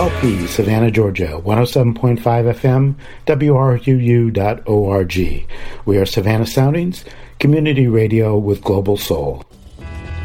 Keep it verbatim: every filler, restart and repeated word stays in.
L P, Savannah, Georgia, one oh seven point five F M, W R U U dot org. We are Savannah Soundings, community radio with global soul.